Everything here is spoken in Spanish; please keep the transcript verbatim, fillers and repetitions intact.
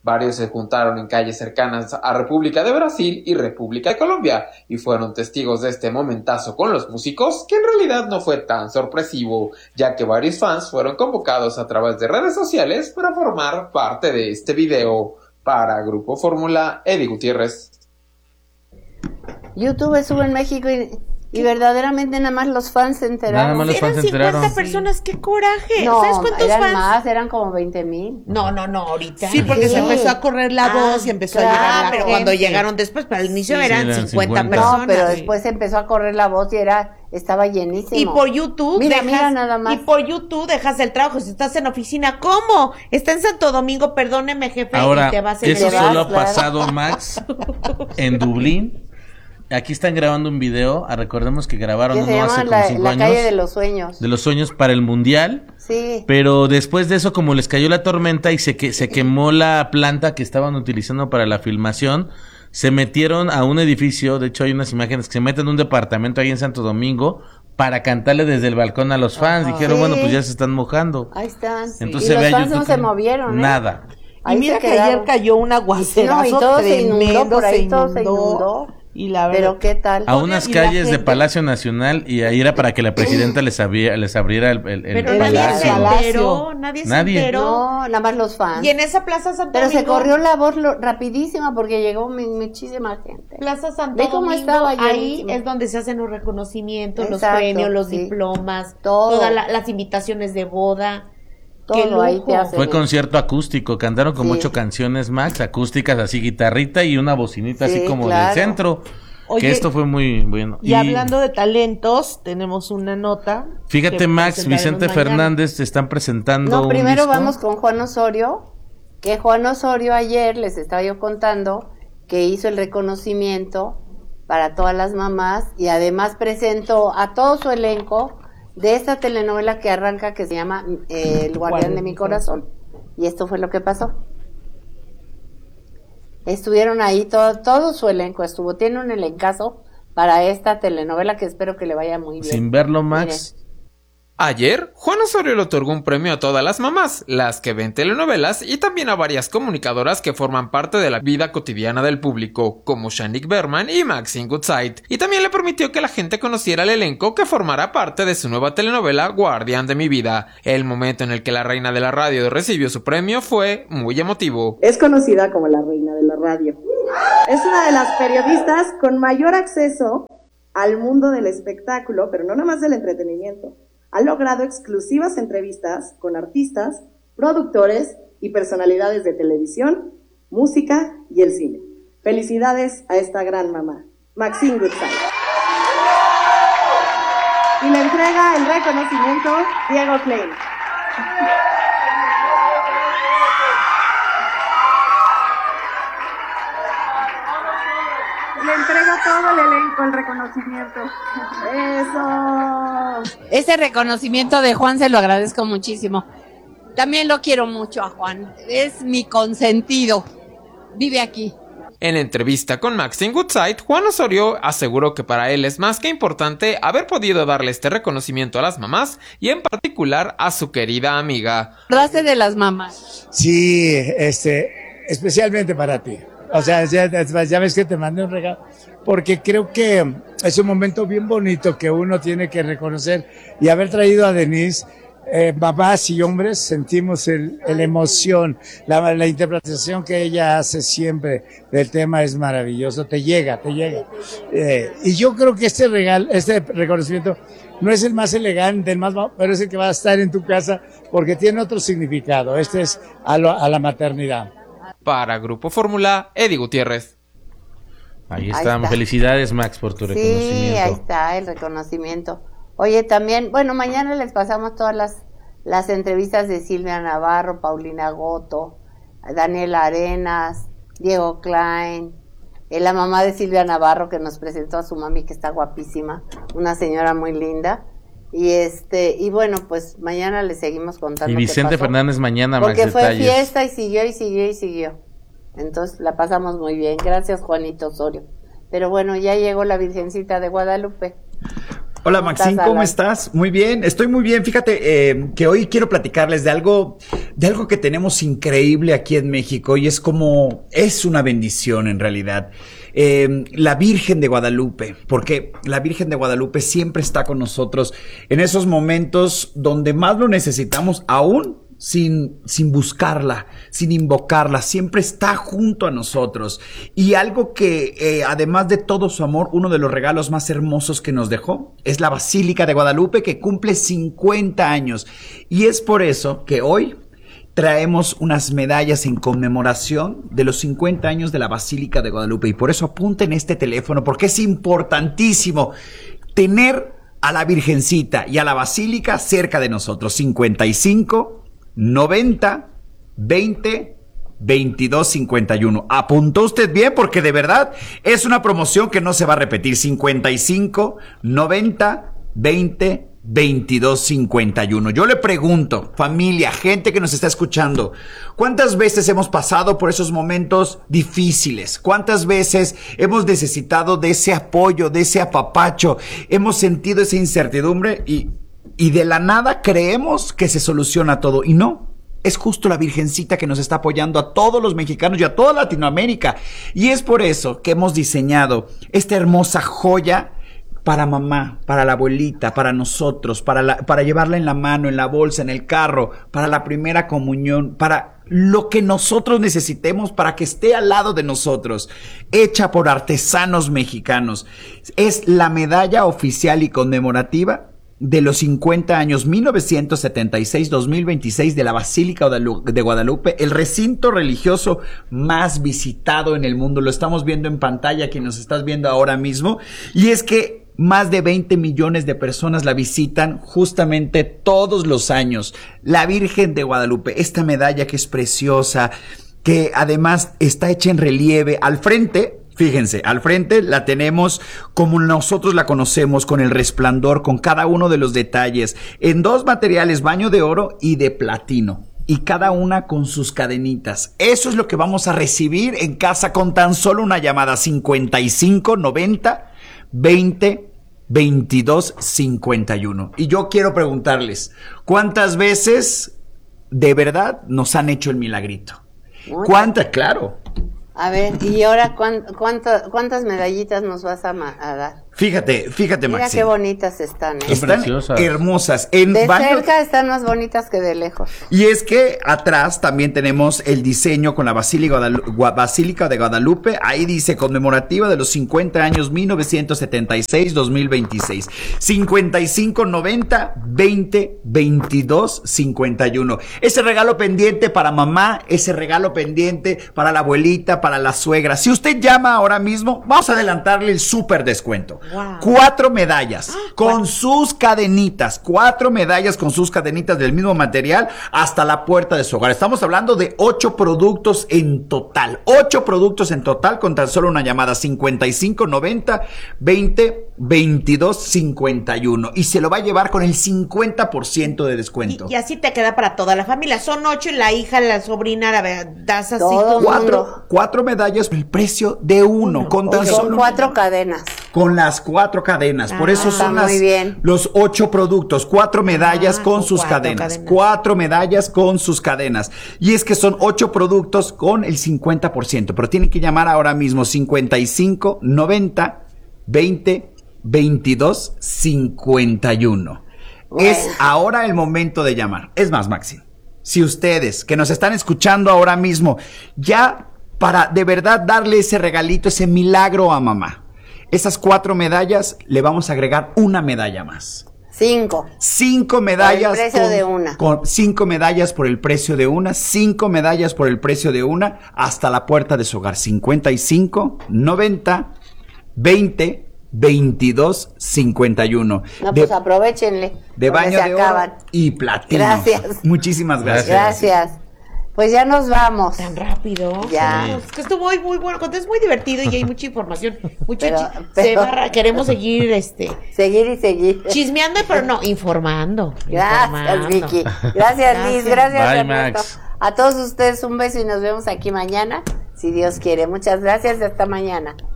Varios se juntaron en calles cercanas a República de Brasil y República de Colombia y fueron testigos de este momentazo con los músicos, que en realidad no fue tan sorpresivo, ya que varios fans fueron convocados a través de redes sociales para formar parte de este video. Para Grupo Fórmula, Eddie Gutiérrez. YouTube estuvo en México y, y verdaderamente nada más los fans se enteraron. Nada más los fans se enteraron. cincuenta personas, qué coraje. No, ¿Sabes cuántos eran fans? más, eran como veinte mil. No, no, no, ahorita. Sí, porque Sí. se empezó a correr la Ah, voz y empezó claro, a llegar la pero gente. cuando llegaron después, para el inicio Sí, eran sí, eran cincuenta cincuenta. personas. No, pero sí. después empezó a correr la voz y era estaba llenísimo. Y por YouTube Mira, dejas, mira nada más. y por YouTube dejas el trabajo. Si estás en oficina, ¿cómo? Está en Santo Domingo, perdóneme, jefe, Ahora, y te vas en eso el vas, solo ha claro. pasado, Max, en Dublín. Aquí están grabando un video. Ah, recordemos que grabaron que se uno llama hace como la, cinco la años. calle de los sueños. De los sueños para el Mundial. Sí. Pero después de eso, como les cayó la tormenta y se, que, se quemó la planta que estaban utilizando para la filmación, se metieron a un edificio. De hecho, hay unas imágenes que se meten en un departamento ahí en Santo Domingo para cantarle desde el balcón a los fans. Dijeron, Sí. bueno, pues ya se están mojando. Ahí están. Entonces y se ve los a fans no YouTube se que movieron, ¿eh? nada. Ahí Y mira se que quedaron. ayer cayó un aguacerazo No, y todo se inundó, tremendo, por ahí se todo se inundó. inundó. Y la verdad, Pero qué tal. A unas Y la calles de gente- Palacio Nacional, y ahí era para que la presidenta les, abría, les abriera el, el, el Pero nadie se palacio. enteró, nadie, Nadie. se enteró. No, nada más los fans. Y en esa Plaza Santo Pero se Domingo, corrió la voz lo- rapidísima porque llegó mi- muchísima gente. Plaza Santo Ve cómo Domingo, estaba ahí llenísimo. es donde se hacen los reconocimientos, los Exacto, premios, los sí. diplomas, Todo. todas la- las invitaciones de boda. Qué Todo ahí lujo. te hacen. Fue concierto acústico, cantaron como Sí. ocho canciones, Max, acústicas, así guitarrita y una bocinita Sí, así como claro. del centro. Oye, que esto fue muy bueno. y hablando de talentos, tenemos una nota. Fíjate, que Max, presentaremos Vicente mañana. Fernández te están presentando No, un primero disco. vamos con Juan Osorio, que Juan Osorio ayer les estaba yo contando que hizo el reconocimiento para todas las mamás y además presentó a todo su elenco de esta telenovela que arranca que se llama eh, El guardián de mi corazón. Y esto fue lo que pasó. Estuvieron ahí todo, todo su elenco estuvo, tiene un elencazo para esta telenovela que espero que le vaya muy bien. Sin verlo, Max. Miren. Ayer, Juan Osorio le otorgó un premio a todas las mamás, las que ven telenovelas, y también a varias comunicadoras que forman parte de la vida cotidiana del público, como Shanik Berman y Maxine Goodside, y también le permitió que la gente conociera el elenco que formará parte de su nueva telenovela Guardián de mi vida. El momento en el que la reina de la radio recibió su premio fue muy emotivo. Es conocida como la reina de la radio. Es una de las periodistas con mayor acceso al mundo del espectáculo, pero no nada más del entretenimiento. Ha logrado exclusivas entrevistas con artistas, productores y personalidades de televisión, música y el cine. Felicidades a esta gran mamá, Maxine Goodside. Y le entrega el reconocimiento Diego Klein. Le entrega todo el elenco el reconocimiento. Eso. Ese reconocimiento de Juan se lo agradezco muchísimo. También lo quiero mucho a Juan. Es mi consentido. Vive aquí. En entrevista con Maxine Goodside, Juan Osorio aseguró que para él es más que importante haber podido darle este reconocimiento a las mamás y en particular a su querida amiga. Frase de las mamás. Sí, este, especialmente para ti. O sea, ya, ya ves que te mandé un regalo, porque creo que es un momento bien bonito que uno tiene que reconocer y haber traído a Denise. Eh, mamás y hombres sentimos el, el emoción, la, la interpretación que ella hace siempre del tema es maravilloso, te llega, te llega. Eh, y yo creo que este regalo, este reconocimiento no es el más elegante, el más, pero es el que va a estar en tu casa porque tiene otro significado. Este es a, lo, a la maternidad. Para Grupo Fórmula, Eddie Gutiérrez. Ahí Ahí estamos. está. Felicidades, Max, por tu Sí, reconocimiento. ahí está el reconocimiento. Oye, también, bueno, mañana les pasamos todas las, las entrevistas de Silvia Navarro, Paulina Goto, Daniela Arenas, Diego Klein, eh, la mamá de Silvia Navarro que nos presentó a su mami que está guapísima, una señora muy linda. Y este, y bueno, pues mañana les seguimos contando. Y qué Vicente pasó. Fernández mañana, Max, Porque fue detalles. fiesta y siguió y siguió y siguió. Entonces la pasamos muy bien. Gracias, Juanito Osorio. Pero bueno, ya llegó la Virgencita de Guadalupe. Hola ¿Cómo Maxine, estás, ¿cómo Alan? estás? Muy bien, estoy muy bien. Fíjate eh, que hoy quiero platicarles de algo, de algo que tenemos increíble aquí en México y es como, es una bendición en realidad. Eh, la Virgen de Guadalupe, porque la Virgen de Guadalupe siempre está con nosotros en esos momentos donde más lo necesitamos, aún sin, sin buscarla, sin invocarla, siempre está junto a nosotros. Y algo que, eh, además de todo su amor, uno de los regalos más hermosos que nos dejó es la Basílica de Guadalupe, que cumple cincuenta años. Y es por eso que hoy traemos unas medallas en conmemoración de los cincuenta años de la Basílica de Guadalupe. Y por eso apunten este teléfono, porque es importantísimo tener a la Virgencita y a la Basílica cerca de nosotros. cincuenta y cinco, noventa, veinte, veintidós, cincuenta y uno. Apuntó usted bien, porque de verdad es una promoción que no se va a repetir. cincuenta y cinco, noventa, veinte, veintidós, cincuenta y uno. Yo le pregunto, familia, gente que nos está escuchando, ¿cuántas veces hemos pasado por esos momentos difíciles? ¿Cuántas veces hemos necesitado de ese apoyo, de ese apapacho? Hemos sentido esa incertidumbre y, y de la nada creemos que se soluciona todo. Y no, es justo la Virgencita que nos está apoyando a todos los mexicanos y a toda Latinoamérica. Y es por eso que hemos diseñado esta hermosa joya para mamá, para la abuelita, para nosotros, para, la, para llevarla en la mano, en la bolsa, en el carro, para la primera comunión, para lo que nosotros necesitemos, para que esté al lado de nosotros, hecha por artesanos mexicanos. Es la medalla oficial y conmemorativa de los cincuenta años, mil novecientos setenta y seis a dos mil veintiséis, de la Basílica de Guadalupe, el recinto religioso más visitado en el mundo. Lo estamos viendo en pantalla, quien nos estás viendo ahora mismo, y es que más de veinte millones de personas la visitan justamente todos los años. La Virgen de Guadalupe, esta medalla que es preciosa, que además está hecha en relieve. Al frente, fíjense, al frente la tenemos como nosotros la conocemos, con el resplandor, con cada uno de los detalles, en dos materiales, baño de oro y de platino. Y cada una con sus cadenitas. Eso es lo que vamos a recibir en casa con tan solo una llamada. cincuenta y cinco, noventa, veinte, veintidós, cincuenta y uno. Y yo quiero preguntarles, ¿cuántas veces de verdad nos han hecho el milagrito? ¿Cuántas? Claro. A ver, y ahora, ¿cuán, cuánto, ¿cuántas medallitas nos vas a, ma- a dar? Fíjate, fíjate, Mira Maxine. qué bonitas están, ¿eh? Están preciosas. hermosas. En De baño- cerca están más bonitas que de lejos. Y es que atrás también tenemos el diseño con la Basílica, Guadalu- Gua- Basílica de Guadalupe. Ahí dice conmemorativa de los cincuenta años, mil novecientos setenta y seis a dos mil veintiséis. cincuenta y cinco, noventa, veinte, veintidós, cincuenta y uno. Ese regalo pendiente para mamá, ese regalo pendiente para la abuelita, para la suegra. Si usted llama ahora mismo, vamos a adelantarle el súper descuento. Wow. Cuatro medallas con sus cadenitas, cuatro medallas con sus cadenitas del mismo material hasta la puerta de su hogar. Estamos hablando de ocho productos en total, ocho productos en total con tan solo una llamada. Cincuenta y cinco, noventa, veinte, veintidós, cincuenta y uno, y se lo va a llevar con el cincuenta por ciento de descuento. Y, y así te queda para toda la familia. Son ocho y la hija, la sobrina, la ver- das así Todo como- Cuatro, cuatro medallas por el precio de uno, Uno. con tan Y son solo cuatro cadenas. con las cuatro cadenas. Por Ah, eso está son muy las, bien. los ocho productos, cuatro medallas Ah, con con sus cuatro cadenas, cadenas. cuatro medallas con sus cadenas. Y es que son ocho productos con el cincuenta por ciento, pero tienen que llamar ahora mismo. Cincuenta y cinco, noventa, veinte, veintidós, cincuenta y uno. Bueno. Es ahora el momento de llamar. Es más, Maxi, si ustedes que nos están escuchando ahora mismo, ya para de verdad darle ese regalito, ese milagro a mamá, esas cuatro medallas, le vamos a agregar una medalla más. Cinco. Cinco medallas. Por el precio de una. Con cinco medallas por el precio de una. Cinco medallas por el precio de una. Hasta la puerta de su hogar. cincuenta y cinco, noventa, veinte, veintidós, cincuenta y uno. No, de, pues aprovechenle. de porque baño se de oro acaban. y platino. Gracias. Muchísimas gracias. Gracias. Pues ya nos vamos. Tan rápido. Ya. Sí. Es que estuvo muy, muy bueno. Es muy divertido y hay mucha información. Mucho Pero- chi- pero- se va- queremos seguir este Seguir y seguir. chismeando, pero no, informando. Gracias, informando. Vicky. Gracias, Liz. Gracias. Gracias, Bye, Ernesto. Max. A todos ustedes un beso y nos vemos aquí mañana, si Dios quiere. Muchas gracias y hasta mañana.